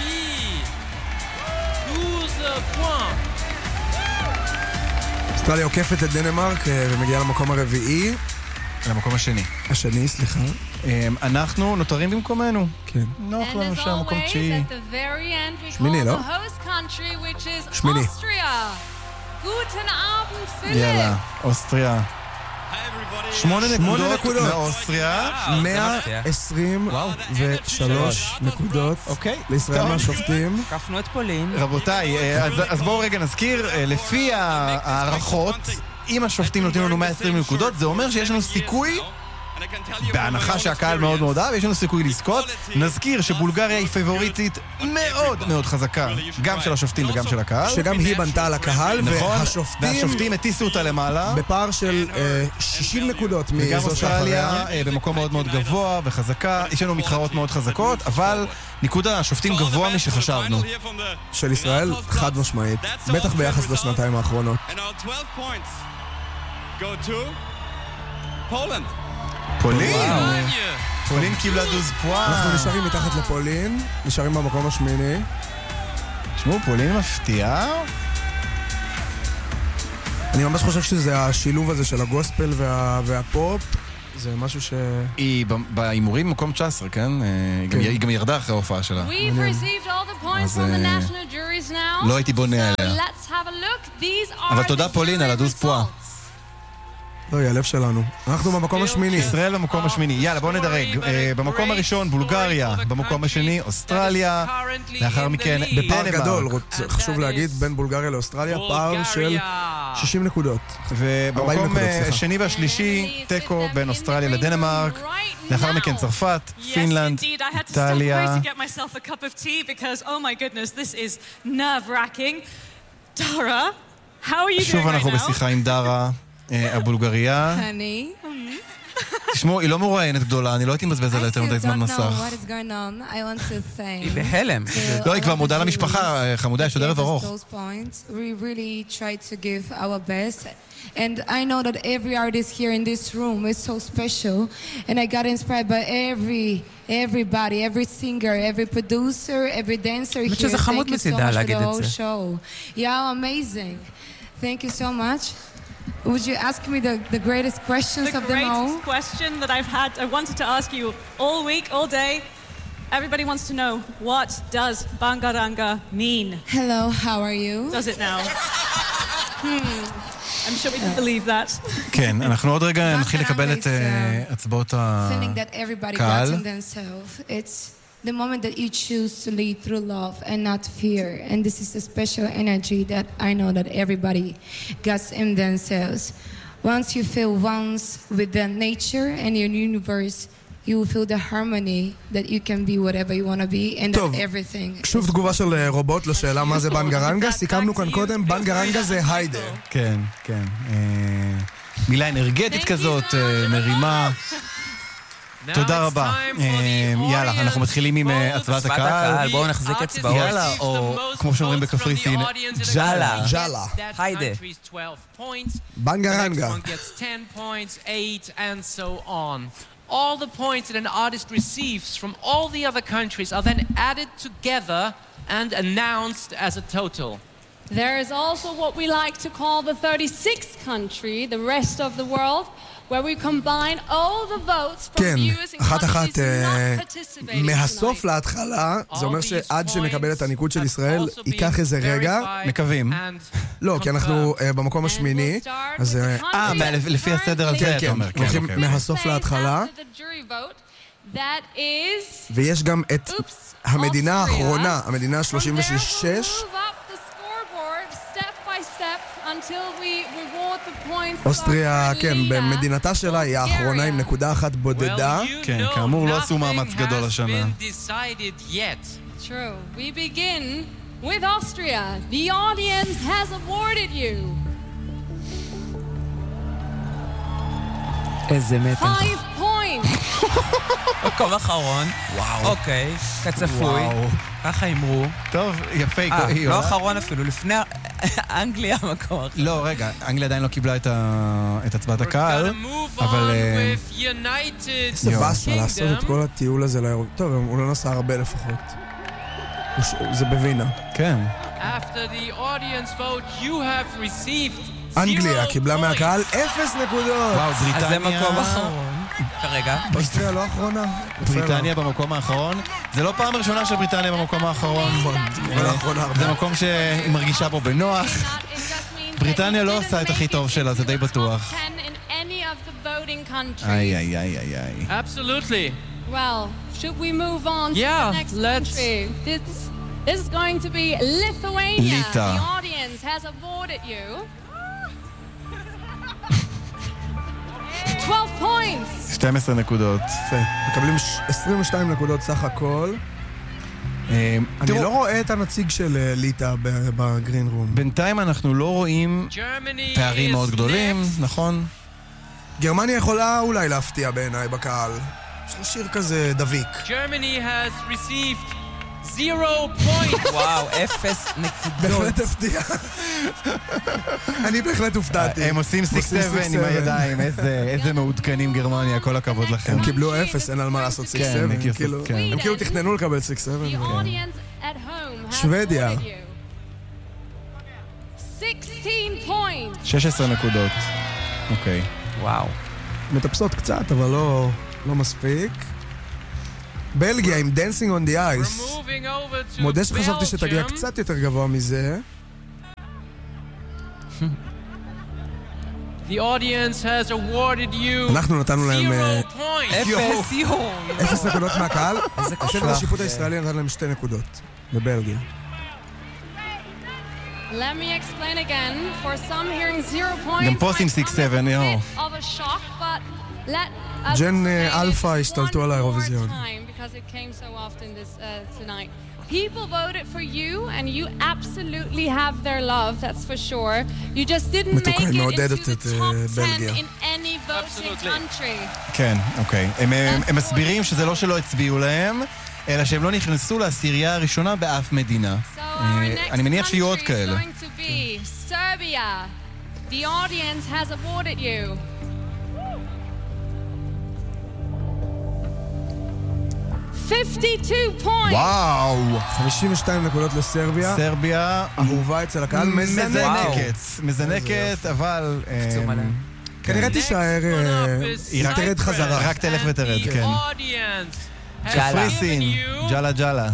אוסטרליה עוקפת את דנמרק ומגיעה למקום הרביעי. למקום השני. השני, סליחה. אנחנו נותרים במקומנו. כן. נוח לנו שם, מקום תשיעי. שמיני, לא? שמיני. יאללה, אוסטריה. שמונה נקודות מאוסטריה. מאה עשרים ושלוש נקודות. אוקיי. לישראל מהשופטים. קפנו את פולין. רבותיי, אז בואו רגע נזכיר, לפי הערכות, אם השופטים נותנים לנו מאה ועשרים נקודות, זה אומר שיש לנו סיכוי, בהנחה שהקהל מאוד מאוד אהב, יש לנו סיכוי לזכות. נזכיר שבולגריה היא פייבוריטית מאוד מאוד חזקה, גם של השופטים וגם של הקהל. שגם היא בנתה על הקהל, והשופטים... והשופטים הטיסו אותה למעלה. בפער של שישים נקודות מזו וגם אוסטרליה במקום מאוד מאוד גבוה וחזקה. יש לנו מתחרות מאוד חזקות, אבל ניקוד השופטים גבוה משחשבנו. של ישראל, חד משמעית. בטח ביחס לשנתיים האחרונות. פולין! פולין קיבלה דוז פואה. אנחנו נשארים מתחת לפולין, נשארים במקום השמיני. תשמעו, פולין מפתיעה. אני ממש חושב שזה השילוב הזה של הגוספל והפופ. זה משהו ש... היא בהימורים מקום תשע עשרה, כן? היא גם ירדה אחרי ההופעה שלה. אז לא הייתי בונה עליה. אבל תודה פולין על הדוז פואה. אוי, הלב שלנו. אנחנו במקום השמיני. ישראל במקום השמיני. יאללה, בואו נדרג. במקום הראשון, בולגריה. במקום השני, אוסטרליה. לאחר מכן, בפער גדול, חשוב להגיד, בין בולגריה לאוסטרליה, פער של שישים נקודות. ובמקום השני והשלישי, טקו בין אוסטרליה לדנמרק. לאחר מכן צרפת, פינלנד, איטליה. שוב אנחנו בשיחה עם דרה, הבולגריה. תשמעו, היא לא מרואיינת גדולה, אני לא הייתי מבזבז עליה יותר מדי זמן מסך. היא בהלם. לא, היא כבר מודה למשפחה, חמודה, יש עוד ערב ארוך. And I know that every artist here in this room is so special. And I got inspired by every, everybody, every singer, every producer, every dancer here. Thank you so much for the whole show. Yeah, amazing. Thank you so much. Would you ask me the, the greatest questions the of them all? The greatest question that I've had, I wanted to ask you all week, all day. Everybody wants to know, what does Bangaranga mean? Hello, how are you? Does it now? hmm. I'm sure we can believe that. כן, אנחנו עוד רגע נתחיל לקבל את הצבעות הקהל. It's the moment that you choose to lead through love and not fear. And this is a special energy that I know that everybody gets in themselves. Once you feel once with the nature and your universe, you will feel the harmony that you can be whatever you want to be and that everything. שוב תגובה של רובוט לשאלה מה זה בנגרנגה. סיכמנו כאן קודם, בנגרנגה זה היידה. כן, כן. מילה אנרגטית כזאת, מרימה. תודה רבה. יאללה, אנחנו מתחילים עם הצבעת הקהל. בואו נחזיק אצבעות. יאללה, או כמו שאומרים בקפריסין, ג'אלה. ג'אלה. היידה. בנגרנגה. All the points that an artist receives from all the other countries are then added together and announced as a total. There is also what we like to call the thirty-sixth country, the rest of the world, where we combine all the votes from viewers in countries not participating מהסוף להתחלה, זה אומר שעד שנקבל את הניקוד של ישראל, ייקח איזה רגע. מקווים. לא, כי אנחנו במקום השמיני, אז... אה, לפי הסדר הזה, אתה אומר. הולכים מהסוף להתחלה. ויש גם את המדינה האחרונה, המדינה ה-שלושים ושש. אוסטריה, כן, במדינתה שלה היא האחרונה עם נקודה אחת בודדה. כן, כאמור לא עשו מאמץ גדול השנה. True. We begin with Austria. The audience has awarded you איזה מתח. five points. מקום אחרון. וואו. אוקיי, כצפוי. ככה אמרו. טוב, יפה. לא אחרון אפילו, לפני אנגליה מקום אחר. לא, רגע, אנגליה עדיין לא קיבלה את הצבעת הקהל, אבל... זה באסה לעשות את כל הטיול הזה לאירופ. טוב, הוא לא נסע הרבה לפחות. זה בווינה. כן. אנגליה קיבלה מהקהל אפס נקודות. וואו, בריטניה... אז זה מקום אחרון. כרגע. אוסטריה לא האחרונה. בריטניה במקום האחרון. זה לא פעם ראשונה שבריטניה במקום האחרון. זה מקום שהיא מרגישה בו בנוח. בריטניה לא עושה את הכי טוב שלה, זה די בטוח. איי, איי, איי, איי, איי. Absolutely. Well, should we move on to the next country? This, this is going to be Lithuania. The audience has awarded you twelve points. שתים עשרה נקודות. מקבלים עשרים ושתיים נקודות סך הכל. אני לא רואה את הנציג של ליטא בגרין רום. בינתיים אנחנו לא רואים פערים מאוד גדולים, נכון? גרמניה יכולה אולי להפתיע בעיניי בקהל. יש לו שיר כזה דביק. Germany has received zero points. וואו, אפס נקודות. בהחלט הפתיע. אני בהחלט הופתעתי. הם עושים סיקס סבן עם הידיים, איזה מעודכנים גרמניה, כל הכבוד לכם. הם קיבלו אפס, אין על מה לעשות סיקס סבן. הם כאילו תכננו לקבל סיקס סבן. שוודיה. שש עשרה נקודות. אוקיי. וואו. מטפסות קצת, אבל לא מספיק. בלגיה עם Dancing on the Ice. מודה שחשבתי שתגיע קצת יותר גבוה מזה. The audience has awarded you אנחנו נתנו להם zero points. אפס, יו. אפס נקודות מהקהל. סדר השיפוט הישראלי נתן להם שתי נקודות. בבלגיה. Let me explain again. For some hearing zero points. גם פוסטים six seven, יו. Of a shock, but let us ג'ן explain אלפא it השתלטו one על האירוויזיון. more time, because it came so often this uh, tonight. People voted for you, and you absolutely have their love, that's for sure. You just didn't make it into the top ten in any voting country. כן, אוקיי. הם מסבירים שזה לא שלא הצביעו להם, אלא שהם לא נכנסו לעשירייה הראשונה באף מדינה. אני מניח שיהיו עוד כאלה. Serbia. The audience has awarded you fifty-two points. וואו. חמישים ושתיים נקודות לסרביה. סרביה אהובה אצל הקהל. מזנקת. מזנקת, אבל... כנראה תישאר... היא תרד חזרה. רק תלך ותרד, כן. קפריסין, ג'לה ג'לה.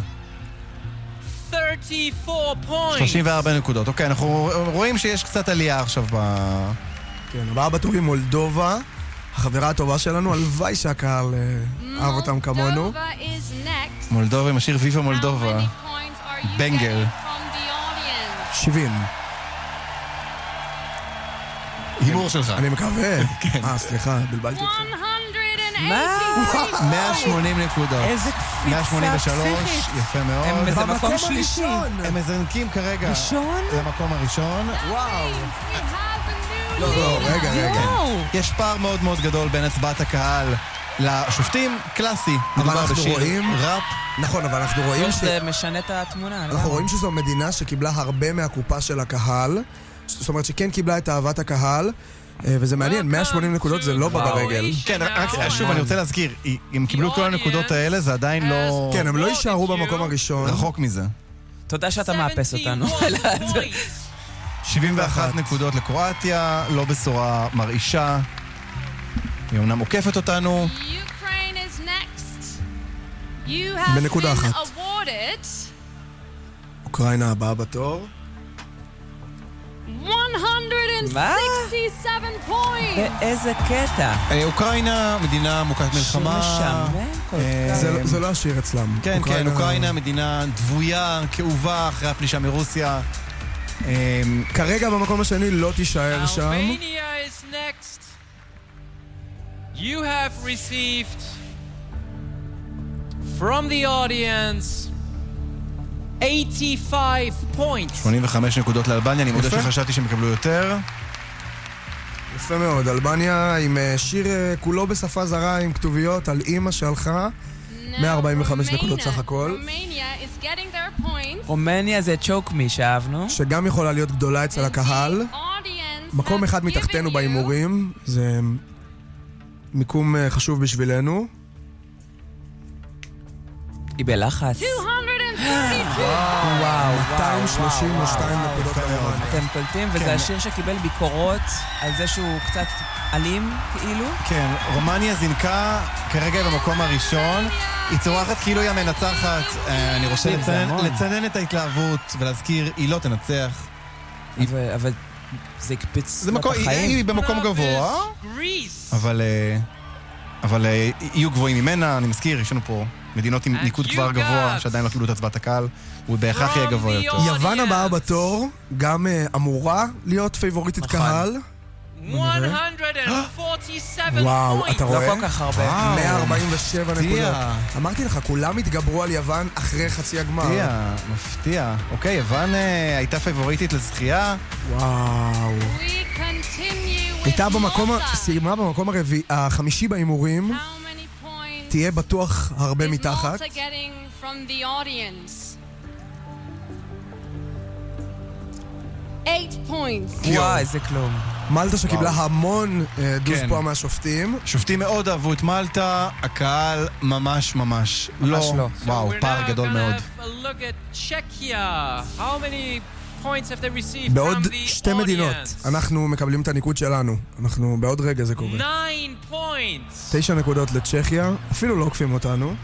שלושים וארבע נקודות. אוקיי, אנחנו רואים שיש קצת עלייה עכשיו ב... כן, הבאה בתור היא מולדובה. החברה הטובה שלנו, הלוואי שהקהל אהב אותם כמונו. מולדובה עם השיר ויבה מולדובה. בנגר. שבעים. הימור שלך. אני מקווה. אה, סליחה, בלבלתי אותך. מאה ושמונים נקודות. איזה קפיצה מאה שמונים ושלוש, יפה מאוד. הם במקום שלישי. הם מזנקים כרגע. ראשון? למקום הראשון. וואו. לא, לא, רגע, רגע. יש פער מאוד מאוד גדול בין הצבעת הקהל לשופטים, קלאסי. אבל אנחנו רואים... ראפ. נכון, אבל אנחנו רואים ש... זה משנה את התמונה. אנחנו רואים שזו מדינה שקיבלה הרבה מהקופה של הקהל. זאת אומרת שכן קיבלה את אהבת הקהל. וזה מעניין, מאה ושמונים נקודות זה לא בא ברגל. כן, רק שוב, אני רוצה להזכיר, אם קיבלו את כל הנקודות האלה, זה עדיין לא... כן, הם לא יישארו במקום הראשון. רחוק מזה. תודה שאתה מאפס אותנו. שבעים ואחת נקודות לקרואטיה, לא בשורה מרעישה. היא אומנם עוקפת אותנו. בנקודה אחת. אוקראינה הבאה בתור. one hundred sixty-seven points. איזה קטע. אוקראינה, מדינה מוכת מלחמה. זה לא השיר אצלם. כן, כן, אוקראינה, מדינה דבויה, כאובה, אחרי הפלישה מרוסיה. כרגע במקום השני לא תישאר שם. Albania is next. You have received from the audience eighty-five points. שמונים וחמש נקודות לאלבניה, אני מודה שחשבתי שהם יקבלו יותר. יפה מאוד, אלבניה עם שיר כולו בשפה זרה עם כתוביות על אמא שלך. מאה ארבעים וחמש נקודות סך הכל. רומניה זה צ'וק מי שאהבנו. שגם יכולה להיות גדולה אצל הקהל. מקום אחד מתחתנו בהימורים. זה מיקום חשוב בשבילנו. היא בלחץ. וואו, מאתיים שלושים ושתיים נקודות לאלבניה. אתם קולטים, וזה השיר שקיבל ביקורות על זה שהוא קצת אלים, כאילו? כן, רומניה זינקה, כרגע היא במקום הראשון. היא צורחת כאילו היא המנצחת. אני רוצה לצנן את ההתלהבות ולהזכיר, היא לא תנצח. אבל זה הקפיץ את החיים. היא במקום גבוה, אבל יהיו גבוהים ממנה. אני מזכיר, יש לנו פה מדינות עם ניקוד כבר גבוה, שעדיין לא קיבלו את הצבעת הקהל, הוא בהכרח יהיה גבוה יותר. יוון הבאה בתור, גם אמורה להיות פייבוריטית קהל. וואו, אתה רואה? לא כל כך הרבה. מאה ארבעים ושבע נקודות. אמרתי לך, כולם התגברו על יוון אחרי חצי הגמר. מפתיע, מפתיע. אוקיי, יוון הייתה פייבוריטית לזכייה. וואו. הייתה במקום, סיימה במקום החמישי בהימורים. תהיה בטוח הרבה מתחת. וואו, איזה כלום. מלטה שקיבלה המון דוז פה מהשופטים. שופטים מאוד אהבו את מלטה, הקהל ממש ממש לא. וואו, פער גדול מאוד. בעוד שתי מדינות אנחנו מקבלים את הניקוד שלנו. אנחנו בעוד רגע זה קורה. תשע נקודות לצ'כיה, אפילו לא עוקפים אותנו.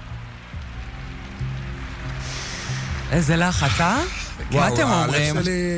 איזה לחץ, אה? מה אתם אומרים?